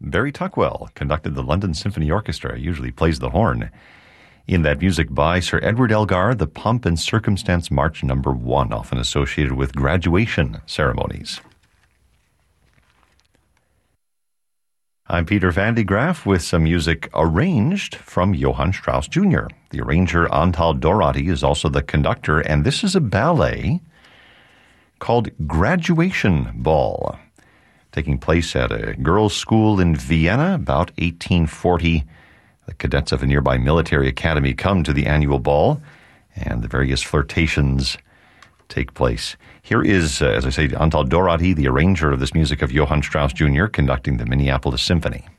Barry Tuckwell conducted the London Symphony Orchestra, usually plays the horn. In that music by Sir Edward Elgar, the Pomp and Circumstance March No. 1, often associated with graduation ceremonies. I'm Peter Van de Graaff with some music arranged from Johann Strauss Jr. The arranger Antal Dorati is also the conductor, and this is a ballet called Graduation Ball, taking place at a girls' school in Vienna about 1840. The cadets of a nearby military academy come to the annual ball, and the various flirtations take place. Here is, as I say, Antal Dorati, the arranger of this music of Johann Strauss Jr., conducting the Minneapolis Symphony.